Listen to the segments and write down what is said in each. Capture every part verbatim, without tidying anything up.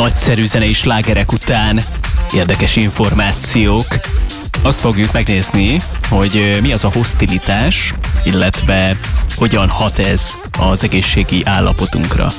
nagyszerű zenei slágerek után érdekes információk. Azt fogjuk megnézni, hogy mi az a hostilitás, illetve hogyan hat ez az egészségi állapotunkra.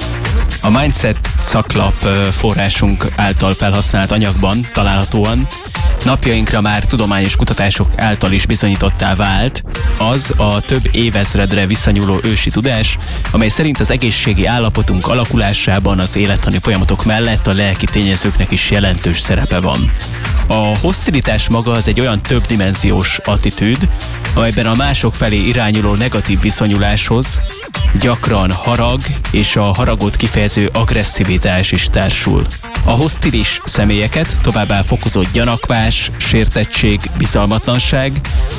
A Mindset szaklap forrásunk által felhasznált anyagban találhatóan napjainkra már tudományos kutatások által is bizonyítottá vált az a több évezredre visszanyúló ősi tudás, amely szerint az egészségi állapotunk alakulásában az élettani folyamatok mellett a lelki tényezőknek is jelentős szerepe van. A hostilitás maga az egy olyan többdimenziós attitűd, amelyben a mások felé irányuló negatív viszonyuláshoz gyakran harag és a haragot kifejező agresszivitás is társul. A hostilis személyeket továbbá fokozott gyanakvás, sértettség, bizalmatlanság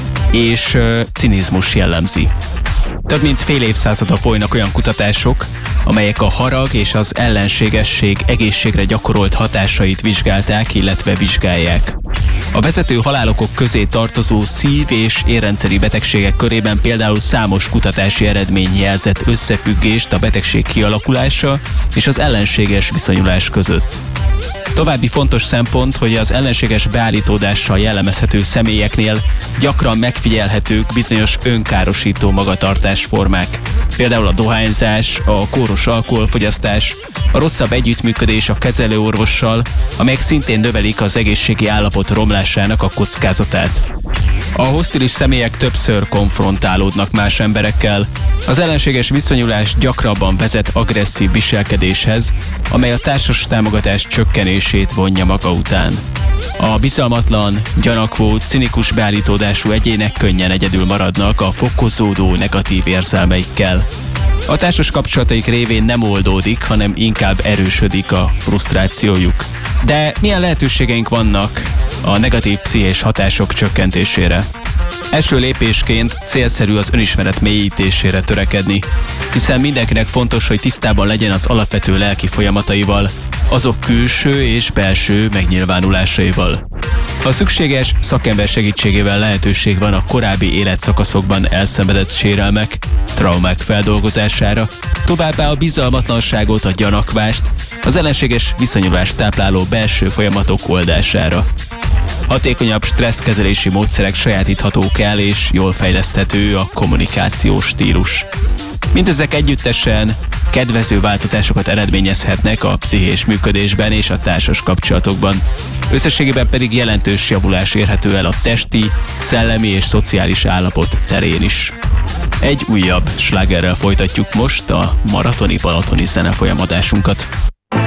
és uh, cinizmus jellemzi. Több mint fél évszázada folynak olyan kutatások, amelyek a harag és az ellenségesség egészségre gyakorolt hatásait vizsgálták, illetve vizsgálják. A vezető halálokok közé tartozó szív- és érrendszeri betegségek körében például számos kutatási eredmény jelzett összefüggést a betegség kialakulása és az ellenséges viszonyulás között. További fontos szempont, hogy az ellenséges beállítódással jellemezhető személyeknél gyakran megfigyelhetők bizonyos önkárosító magatartásformák. Például a dohányzás, a kóros alkoholfogyasztás, a rosszabb együttműködés a kezelőorvossal, amelyek szintén növelik az egészségi állapot romlásának a kockázatát. A hostilis személyek többször konfrontálódnak más emberekkel, az ellenséges viszonyulás gyakrabban vezet agresszív viselkedéshez, amely a társas támogatás csökkenését vonja maga után. A bizalmatlan, gyanakvó, cinikus beállítódású egyének könnyen egyedül maradnak a fokozódó negatív érzelmeikkel. A társas kapcsolataik révén nem oldódik, hanem inkább erősödik a frusztrációjuk. De milyen lehetőségeink vannak a negatív pszichés hatások csökkentésére? Első lépésként célszerű az önismeret mélyítésére törekedni, hiszen mindenkinek fontos, hogy tisztában legyen az alapvető lelki folyamataival, azok külső és belső megnyilvánulásaival. Ha szükséges, szakember segítségével lehetőség van a korábbi életszakaszokban elszenvedett sérelmek, traumák feldolgozására, továbbá a bizalmatlanságot, a gyanakvást, az ellenséges viszonyulást tápláló belső folyamatok oldására. Hatékonyabb stresszkezelési módszerek sajátíthatók el, és jól fejleszthető a kommunikációs stílus. Mindezek együttesen kedvező változásokat eredményezhetnek a pszichés működésben és a társas kapcsolatokban. Összességében pedig jelentős javulás érhető el a testi, szellemi és szociális állapot terén is. Egy újabb slágerrel folytatjuk most a maratoni balatoni zenefolyamadásunkat.